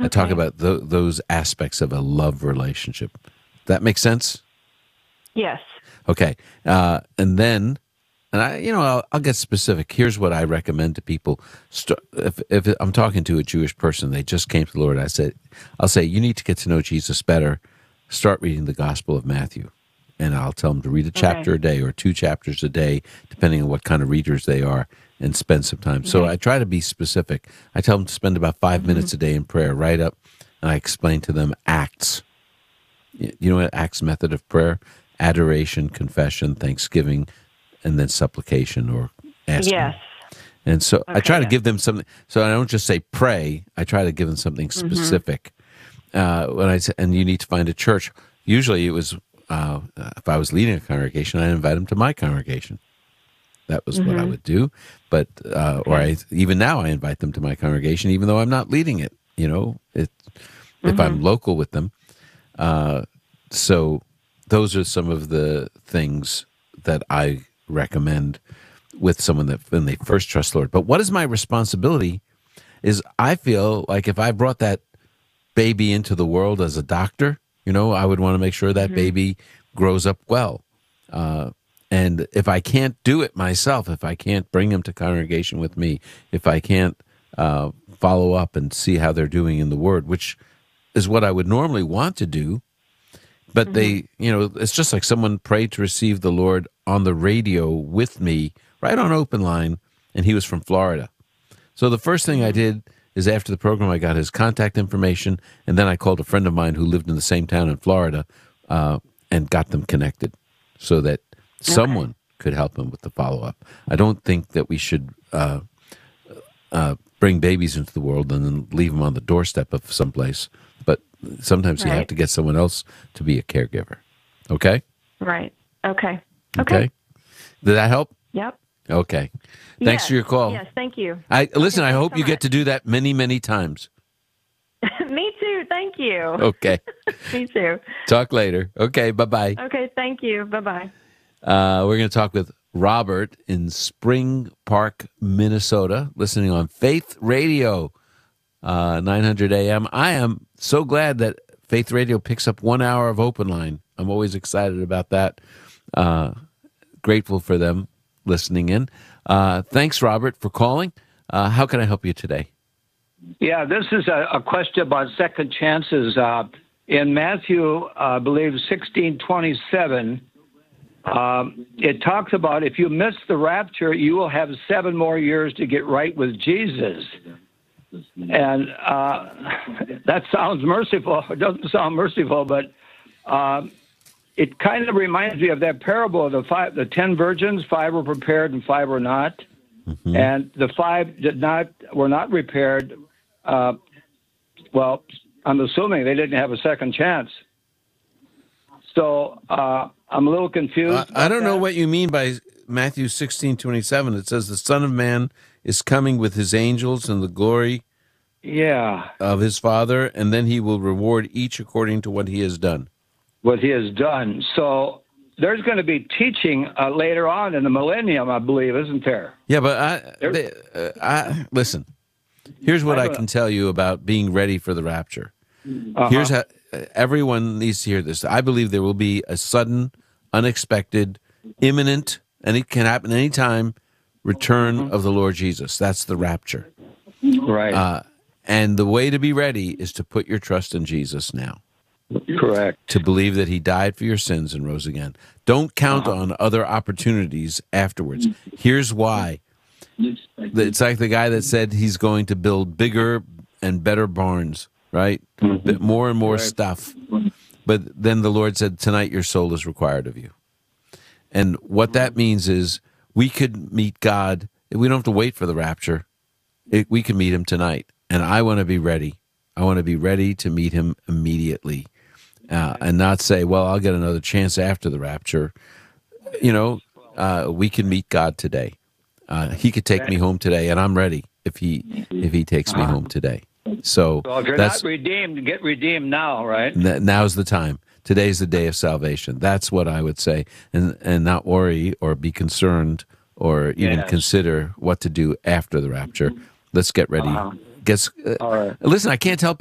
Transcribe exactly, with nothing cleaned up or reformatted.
I talk Okay. about th- those aspects of a love relationship. That makes sense? Yes. Okay. Uh, and then, and I, you know, I'll, I'll get specific. Here's what I recommend to people. St- if, if I'm talking to a Jewish person, they just came to the Lord, I said, I'll say, you need to get to know Jesus better. Start reading the Gospel of Matthew. And I'll tell them to read a chapter Okay. a day or two chapters a day, depending on what kind of readers they are, and spend some time. So Okay. I try to be specific. I tell them to spend about five Mm-hmm. minutes a day in prayer, right up, and I explain to them Acts. You know what Acts method of prayer? Adoration, confession, thanksgiving, and then supplication or asking. Yes. And so I Okay, try to yes. give them something. So I don't just say pray. I try to give them something Mm-hmm. specific. Uh, when I say, and you need to find a church. Usually, it was uh, if I was leading a congregation, I invite them to my congregation. That was what I Mm-hmm. would do. But uh, or I even now I invite them to my congregation, even though I'm not leading it. You know, it, if I'm Mm-hmm. local with them. Uh, so those are some of the things that I recommend with someone that when they first trust the Lord. But what is my responsibility is I feel like if I brought that baby into the world as a doctor, you know, I would want to make sure that Mm-hmm. baby grows up well. Uh, and if I can't do it myself, if I can't bring them to congregation with me, if I can't uh, follow up and see how they're doing in the Word, which is what I would normally want to do, but Mm-hmm. they, you know, it's just like someone prayed to receive the Lord on the radio with me, right on Open Line, and he was from Florida. So the first thing I did is after the program, I got his contact information, and then I called a friend of mine who lived in the same town in Florida uh, and got them connected so that someone could help him with the follow-up. I don't think that we should uh, uh, bring babies into the world and then leave them on the doorstep of someplace, but sometimes you have Right. to get someone else to be a caregiver. Okay? Right. Okay. Okay. Okay. Did that help? Yep. Okay. Thanks Yes. for your call. Yes. Thank you. I listen, I thanks hope so you get much. to do that many, many times. Me too. Thank you. Okay. Me too. Talk later. Okay, bye-bye. Okay. Thank you. Bye bye. Uh, we're going to talk with Robert in Spring Park, Minnesota, listening on Faith Radio, uh, nine hundred A M. I am so glad that Faith Radio picks up one hour of Open Line. I'm always excited about that. Uh, grateful for them listening in. Uh, thanks, Robert, for calling. Uh, how can I help you today? Yeah, this is a, a question about second chances. Uh, in Matthew, uh, I believe sixteen twenty-seven, um, it talks about if you miss the rapture, you will have seven more years to get right with Jesus. And uh, that sounds merciful. It doesn't sound merciful, but um, it kind of reminds me of that parable of the five, the ten virgins. Five were prepared and five were not. Mm-hmm. And the five did not were not repaired. Uh, well, I'm assuming they didn't have a second chance. So uh, I'm a little confused. I, I about don't know that. what you mean by Matthew sixteen twenty-seven. It says the Son of Man is coming with his angels and the glory Yeah, of his Father, and then he will reward each according to what he has done. what he has done. So there's going to be teaching uh, later on in the millennium, I believe, isn't there? Yeah, but I, they, uh, I listen. Here's what I can tell you about being ready for the rapture. Uh-huh. Here's how everyone needs to hear this. I believe there will be a sudden, unexpected, imminent, and it can happen anytime, return of the Lord Jesus. That's the rapture. Right. Uh, and the way to be ready is to put your trust in Jesus now, Correct. to believe that he died for your sins and rose again. Don't count on other opportunities afterwards. Here's why. It's like the guy that said he's going to build bigger and better barns, right? Bit more and more Right. stuff. But then the Lord said, tonight your soul is required of you. And what that means is we could meet God. We don't have to wait for the rapture. It, we can meet him tonight. And I want to be ready. I want to be ready to meet him immediately uh, and not say, well, I'll get another chance after the rapture. You know, uh, we can meet God today. Uh, he could take me home today, and I'm ready if he if he takes me home today. So Well, if you're that's not redeemed, get redeemed now, right? n- now's the time. Today's the day of salvation. That's what I would say, and and not worry or be concerned or even Yes. consider what to do after the rapture. Let's get ready. Uh-huh. Guess. Uh, All right. Listen, I can't tell